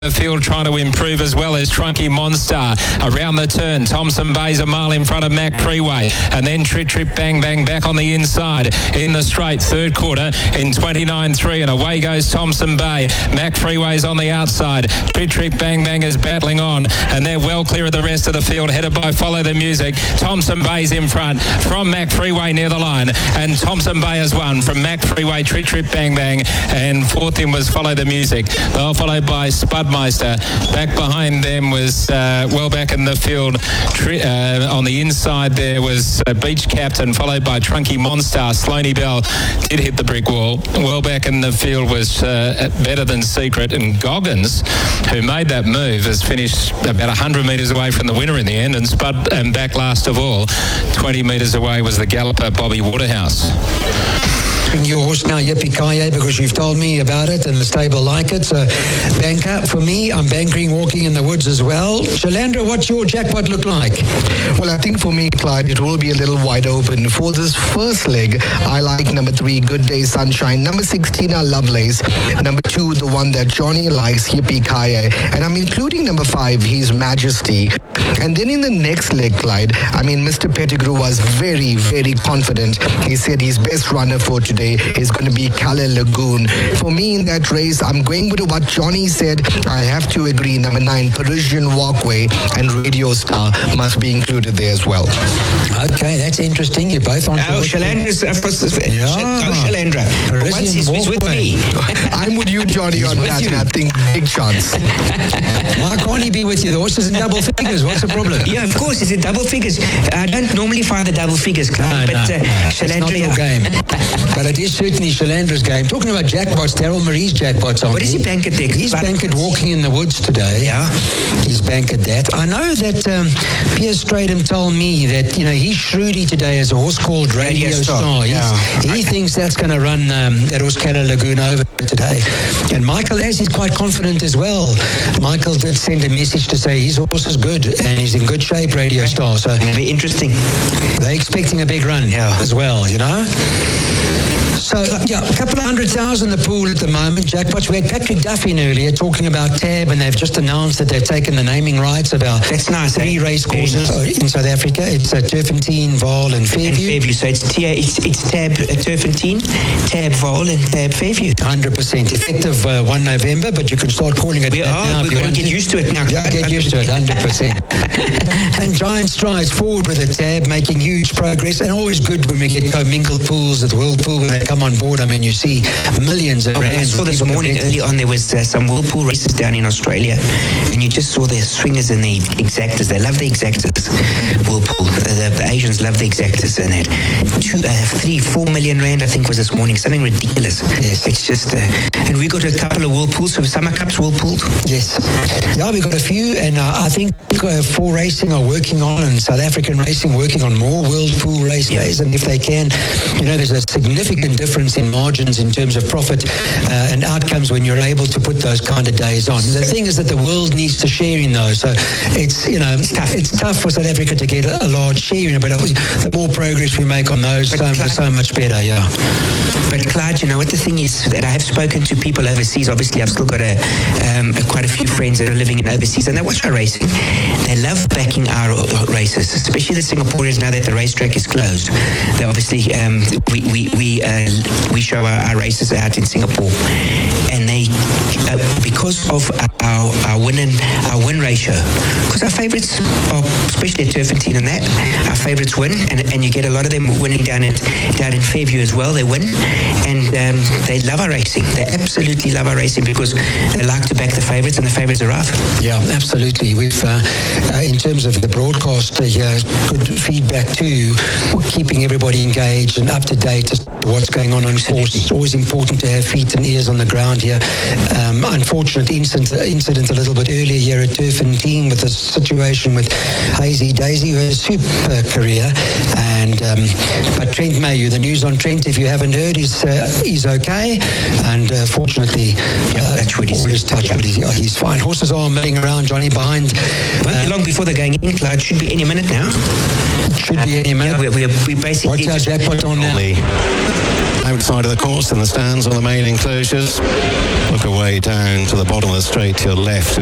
The field trying to improve as well as Trunky Monster. Around the turn, Thompson Bay's a mile in front of Mac Freeway. And then Trip Trip Bang Bang back on the inside. In the straight, third quarter in 29.3. And away goes Thompson Bay. Mac Freeway's on the outside. Trip Trip Bang Bang is battling on. And they're well clear of the rest of the field, headed by Follow the Music. Thompson Bay's in front from Mac Freeway near the line. And Thompson Bay has won from Mac Freeway, Trip Trip Bang Bang. And fourth in was Follow the Music. They were followed by Spudmeister. Back behind them was, well back in the field, on the inside there was Beach Captain, followed by Trunky Monster. Sloaney Bell did hit the brick wall. Well back in the field was Better Than Secret, and Goggins, who made that move, has finished about 100 metres away from the winner in the end, and Spud, and back last of all, 20 metres away was the galloper Bobby Waterhouse. Your horse now, Yippee-Ki-Yay, because you've told me about it and the stable like it. So, banker, for me, I'm bankering Walking in the Woods as well. Shalandra, what's your jackpot look like? Well, I think for me, Clyde, it will be a little wide open. For this first leg, I like number 3, Good Day Sunshine. Number 16, Lovelace. Number 2, the one that Johnny likes, Yippee-Ki-Yay. And I'm including number 5, His Majesty. And then in the next leg, Clyde, Mr. Pettigrew was very, very confident. He said his best runner for today is going to be Kala Lagoon. For me in that race, I'm going with what Johnny said. I have to agree. Number 9, Parisian Walkway and Radio Star must be included there as well. Okay, that's interesting. You're both on. Shalandra's Shalandra. Once he's with me. I'm with you, Johnny, on that, and I think big chance. Why can't he be with you? The horse is in double figures. What's the problem? Yeah, of course, it's in double figures. I don't normally find the double figures, Clive, but Shalandra... It's not your game. But it is certainly Shalandra's game. Talking about jackpots, Daryl Marie's jackpots on. What is he bankered there? He's bankered Walking in the Woods today. Yeah. He's bankered that. I know that Piers Stradham told me that, he's shrewdy today as a horse called Radio Star. He thinks that's going to run that horse Kala Lagoon over today. And Michael is quite confident as well. Michael did send a message to say his horse is good and he's in good shape, Radio Star. So it'll be interesting. They're expecting a big run as well, So, a couple of 100,000 in the pool at the moment. Jackpots. We had Patrick Duffy earlier talking about Tab, and they've just announced that they've taken the naming rights of our 3 race courses in South Africa. It's Turfentine, Vaal, and Fairview. So it's Tab Turfentine, Tab Vaal, and Tab Fairview. 100%. Effective 1 November, but you can start calling it now. We're going to get used to it now. Yeah, get used to it, 100%. And giant strides forward with the Tab, making huge progress, and always good when we get commingled pools at the World Pool when they come on board. You see millions of rands. I saw this morning early on there was some whirlpool races down in Australia, and you just saw the swingers and the exactors. They love the exactors. Whirlpool. The Asians love the exactors, and that 3-4 million rand I think was this morning, something ridiculous. Yes. It's just and we got a couple of whirlpools, so Summer Cups whirlpooled. Yes. Yeah, we got a few, and I think For Racing are working on, and South African Racing working on more whirlpool race days, and if they can, there's a significant difference in margins in terms of profit and outcomes when you're able to put those kind of days on. The thing is that the world needs to share in those, so it's tough for South Africa to get a large share in it, but the more progress we make on those, so much better. But Clyde, what the thing is that I have spoken to people overseas. Obviously, I've still got quite a few friends that are living in overseas, and they watch our racing. They love backing our races, especially the Singaporeans. Now that the racetrack is closed, they obviously we show our races out in Singapore, and they because of our win ratio, because our favourites are, especially at Turfentine and that, our favourites win, and you get a lot of them winning down in Fairview as well. They win, and they love our racing. They absolutely love our racing because they like to back the favourites, and the favourites arrive. Yeah, absolutely. We've in terms of the broadcast, good feedback too, keeping everybody engaged and up to date as to what's going on course. It's always important to have feet and ears on the ground here. Unfortunate incident a little bit earlier here at Turfentine with the situation with Hazy Daisy, who had a super career, and but Trent Mayu, the news on Trent, if you haven't heard, he's okay, and fortunately all is touch, but he's fine. Horses are milling around, Johnny, behind. Won't be long before they're going in, Clyde. Should be any minute now. Should be any minute. We basically... What's our jackpot on now? Outside of the course in the stands on the main enclosures. We've work her way down to the bottom of the straight to your left.